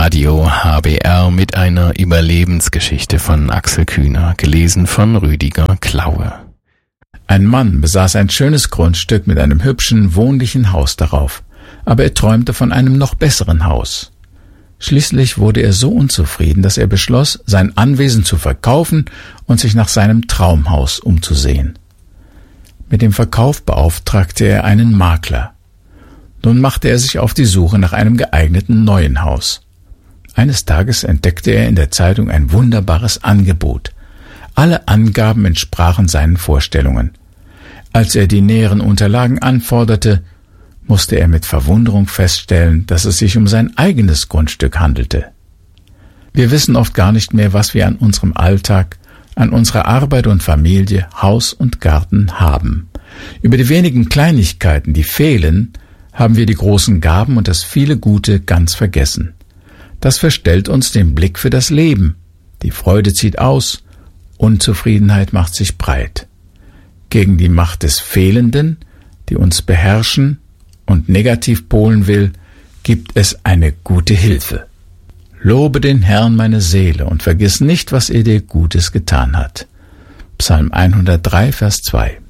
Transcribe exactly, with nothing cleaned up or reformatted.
Radio H B R mit einer Überlebensgeschichte von Axel Kühner, gelesen von Rüdiger Klaue. Ein Mann besaß ein schönes Grundstück mit einem hübschen, wohnlichen Haus darauf, aber er träumte von einem noch besseren Haus. Schließlich wurde er so unzufrieden, dass er beschloss, sein Anwesen zu verkaufen und sich nach seinem Traumhaus umzusehen. Mit dem Verkauf beauftragte er einen Makler. Nun machte er sich auf die Suche nach einem geeigneten neuen Haus. Eines Tages entdeckte er in der Zeitung ein wunderbares Angebot. Alle Angaben entsprachen seinen Vorstellungen. Als er die näheren Unterlagen anforderte, musste er mit Verwunderung feststellen, dass es sich um sein eigenes Grundstück handelte. Wir wissen oft gar nicht mehr, was wir an unserem Alltag, an unserer Arbeit und Familie, Haus und Garten haben. Über die wenigen Kleinigkeiten, die fehlen, haben wir die großen Gaben und das viele Gute ganz vergessen. Das verstellt uns den Blick für das Leben. Die Freude zieht aus, Unzufriedenheit macht sich breit. Gegen die Macht des Fehlenden, die uns beherrschen und negativ polen will, gibt es eine gute Hilfe. Lobe den Herrn, meine Seele, und vergiss nicht, was er dir Gutes getan hat. Psalm hundertdrei, Vers zwei.